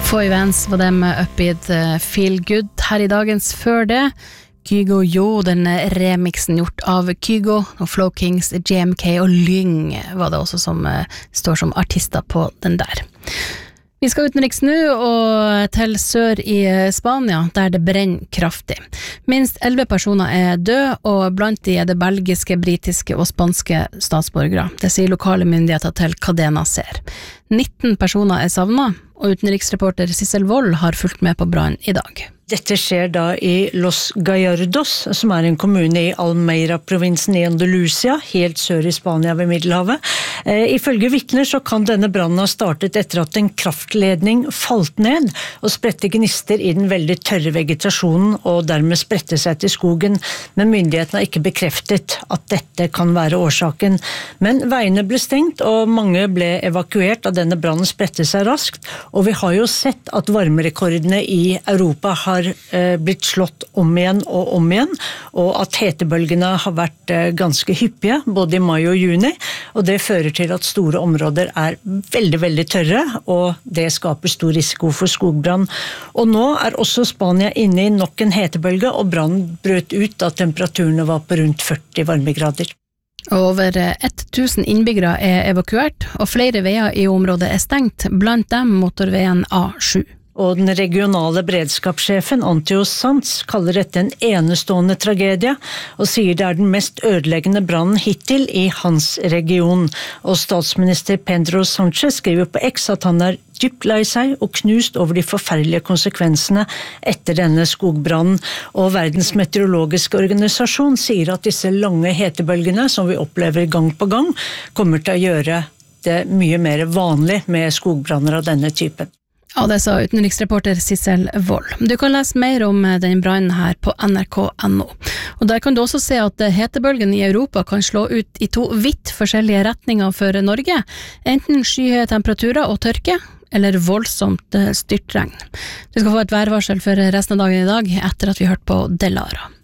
Foy Vance var det med Upbeat Feel Good her I dagens før det. Kygo Jo, den remixen gjort av Kygo og Flow Kings, JMK og Lyng var det også som står som artister på den der. Vi skal utenriks nå og til sør I Spania, der det brenner kraftig. Minst 11 personer døde, og blant de det belgiske, britiske og spanske statsborgere. Det sier lokale myndigheter til Cadena Ser. 19 personer savnet, og utenriksreporter Sissel Wold har fulgt med på brann I dag. Dette skjer da I Los Gallardos, som en kommune I Almeira-provinsen I Andalusia, helt sør I Spania ved Middelhavet. Ifølge vittner så kan denne brannen ha startet etter at en kraftledning falt ned og spredte gnister I den veldig tørre vegetasjonen og dermed spredte seg til skogen, men myndighetene har ikke bekreftet at dette kan være årsaken. Men veiene ble stengt og mange ble evakuert da denne brannen spredte seg raskt, og vi har jo sett at varmerekordene I Europa har blitt slått om igjen, og at hetebølgene har vært ganske hyppige, både I mai og juni, og det fører til at store områder veldig, veldig tørre, og det skaper stor risiko for skogbrann. Og nå også Spania inne I nok en hetebølge, og brannen brøt ut da temperaturene var på rundt 40 varmegrader. Over 1000 innbyggere evakuert, og flere veier I området stengt, blant dem motorveien A7. Og den regionale beredskapssjefen Antios Sanz kaller dette en enestående tragedie, og sier det den mest ødeleggende brannen hittil I hans region. Og statsminister Pedro Sánchez skriver på X at han dypt lei seg og knust over de forferdelige konsekvensene etter denne skogbrannen. Og Verdens meteorologiske organisasjon sier at disse lange hetebølgene som vi opplever gang på gang, kommer til å gjøre det mye mer vanlig med skogbranner av denne typen. Ja, det sa utenriksreporter Sissel Wold. Du kan lese mer om den brannen her på nrk.no. Og der kan du også se at hetebølgen I Europa kan slå ut I 2 vidt forskjellige retninger for Norge. Enten skyhøye temperaturer og tørke, eller voldsomt styrtregn. Du skal få et værvarsel for resten av dagen I dag, etter at vi hørte på Delara.